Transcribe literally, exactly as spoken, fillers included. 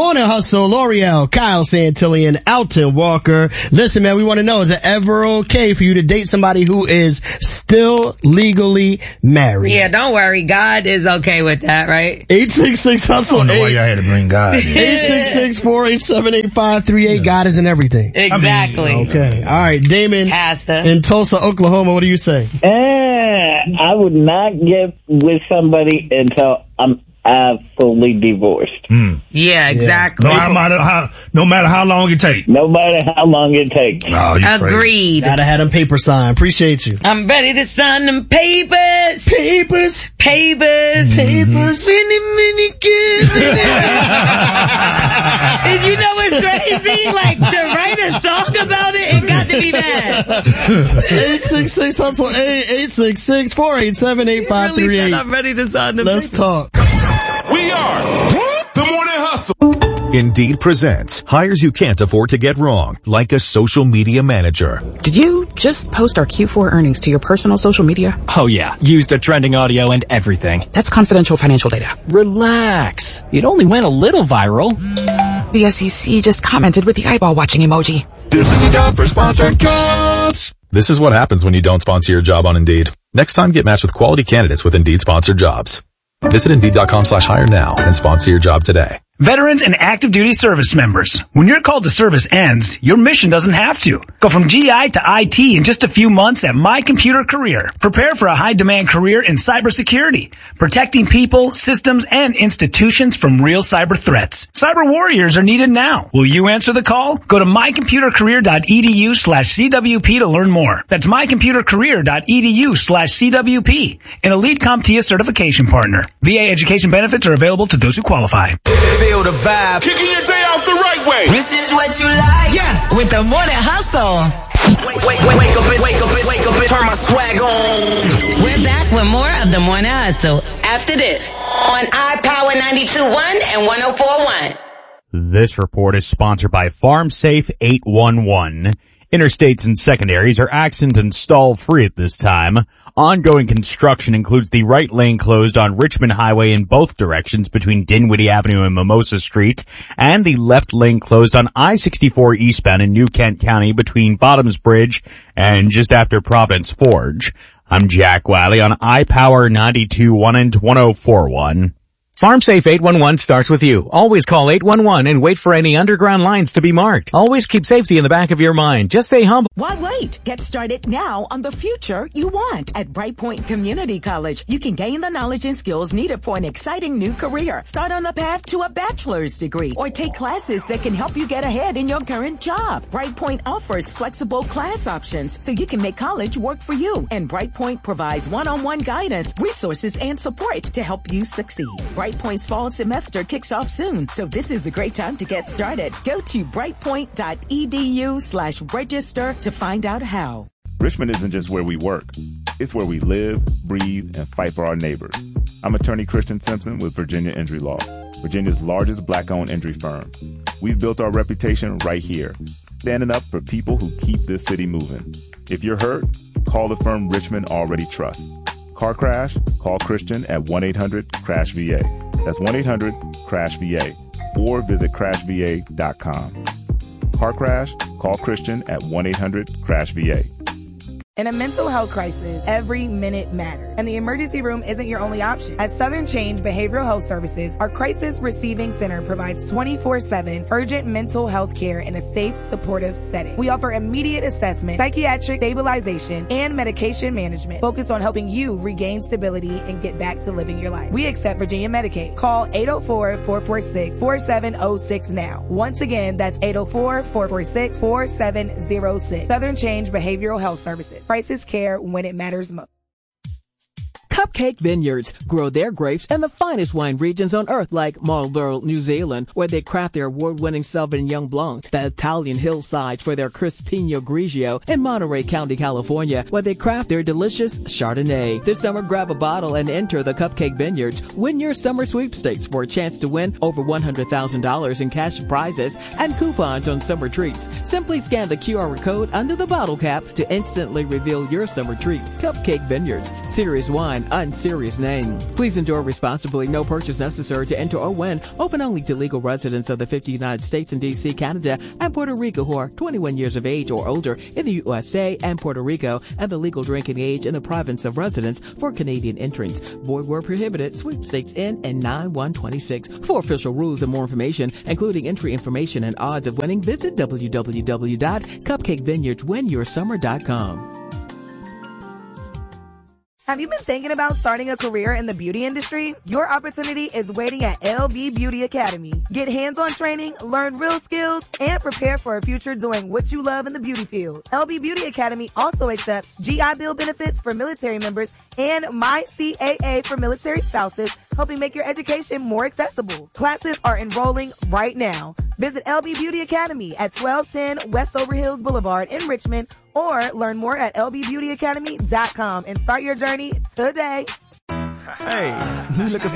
Morning Hustle, L'Oreal, Kyle Santillan, Alton Walker. Listen, man, we want to know, is it ever okay for you to date somebody who is still legally married? Yeah, don't worry. God is okay with that, right? eight six six hustle. I don't know why y'all had to bring God in. eight six six, four eight seven, eight five three eight. God is in everything. Exactly. I mean, Okay. All right. Damon Pastor. in Tulsa, Oklahoma, what do you say? Eh, I would not get with somebody until I'm absolutely divorced. Mm. Yeah, exactly. No matter how, no matter how long it takes. No matter how long it takes. Oh, you crazy. Agreed. Gotta have them paper sign. Appreciate you. I'm ready to sign them papers. Papers. Papers. Papers. Many, many kids. And you know what's crazy? Like, to write a song about it, it got to be bad. eight six six hustle. eight six six, four eight seven, eight five three eight. I'm ready to sign them Let's papers. talk. We are the Morning Hustle. Indeed presents hires you can't afford to get wrong, like a social media manager. Did you just post our Q four earnings to your personal social media? Oh yeah, used the trending audio and everything. That's confidential financial data. Relax. It only went a little viral. The S E C just commented with the eyeball watching emoji. This is the job for sponsored jobs. This is what happens when you don't sponsor your job on Indeed. Next time, get matched with quality candidates with Indeed sponsored jobs. Visit Indeed.com slash hire now and sponsor your job today. Veterans and active duty service members. When your call to service ends, your mission doesn't have to. Go from G I to I T in just a few months at My Computer Career. Prepare for a high demand career in cybersecurity, protecting people, systems, and institutions from real cyber threats. Cyber warriors are needed now. Will you answer the call? Go to mycomputercareer.edu slash CWP to learn more. That's mycomputercareer.edu slash CWP. An elite CompTIA certification partner. V A education benefits are available to those who qualify. Feel the vibe. Kicking your day off the right way. This is what you like. Yeah, with the Morning Hustle. Wake, wake, wake, wake up, and wake up, and wake up, and turn my swag on. We're back with more of the Morning Hustle after this on iPower ninety-two point one and one oh four point one. This report is sponsored by FarmSafe eight one one. Interstates and secondaries are accident and stall free at this time. Ongoing construction includes the right lane closed on Richmond Highway in both directions between Dinwiddie Avenue and Mimosa Street, and the left lane closed on I sixty-four eastbound in New Kent County between Bottoms Bridge and just after Providence Forge. I'm Jack Wiley on iPower ninety-two point one and one oh four point one. FarmSafe eight one one starts with you. Always call eight one one and wait for any underground lines to be marked. Always keep safety in the back of your mind. Just stay humble. Why wait? Get started now on the future you want. At Brightpoint Community College, you can gain the knowledge and skills needed for an exciting new career. Start on the path to a bachelor's degree or take classes that can help you get ahead in your current job. Brightpoint offers flexible class options so you can make college work for you. And Brightpoint provides one-on-one guidance, resources, and support to help you succeed. Brightpoint's fall semester kicks off soon, so this is a great time to get started. Go to brightpoint.edu slash register to find out how. Richmond isn't just where we work. It's where we live, breathe, and fight for our neighbors. I'm attorney Christian Simpson with Virginia Injury Law, Virginia's largest black-owned injury firm. We've built our reputation right here, standing up for people who keep this city moving. If you're hurt, call the firm Richmond already trusts. Car crash? Call Christian at one eight hundred crash V A. That's one eight hundred crash V A. Or visit crash v a dot com. Car crash? Call Christian at one eight hundred crash V A. In a mental health crisis, every minute matters, and the emergency room isn't your only option. At Southern Change Behavioral Health Services, our Crisis Receiving Center provides twenty-four seven urgent mental health care in a safe, supportive setting. We offer immediate assessment, psychiatric stabilization, and medication management focused on helping you regain stability and get back to living your life. We accept Virginia Medicaid. Call eight oh four, four four six, four seven oh six now. Once again, that's eight oh four, four four six, four seven oh six. Southern Change Behavioral Health Services. Crisis care when it matters most. Cupcake Vineyards grow their grapes in the finest wine regions on earth, like Marlborough, New Zealand, where they craft their award-winning Sauvignon Blanc, the Italian hillsides for their crisp Pinot Grigio, and Monterey County, California, where they craft their delicious Chardonnay. This summer, grab a bottle and enter the Cupcake Vineyards. Win your summer sweepstakes for a chance to win over one hundred thousand dollars in cash prizes and coupons on summer treats. Simply scan the Q R code under the bottle cap to instantly reveal your summer treat. Cupcake Vineyards, serious wine unserious name. Please endure responsibly. No purchase necessary to enter or win. Open only to legal residents of the fifty United States and D C, Canada, and Puerto Rico who are twenty-one years of age or older in the U S A and Puerto Rico, and the legal drinking age in the province of residence for Canadian entrants. Void where prohibited. Sweepstakes in and nine one twenty-six. For official rules and more information, including entry information and odds of winning, visit w w w dot cupcake vineyards win your summer dot com. Have you been thinking about starting a career in the beauty industry? Your opportunity is waiting at L B Beauty Academy. Get hands-on training, learn real skills, and prepare for a future doing what you love in the beauty field. L B Beauty Academy also accepts G I Bill benefits for military members and My C A A for military spouses, helping make your education more accessible. Classes are enrolling right now. Visit L B Beauty Academy at twelve ten West Overhills Boulevard in Richmond, or learn more at l b beauty academy dot com and start your journey today. Hey, you looking for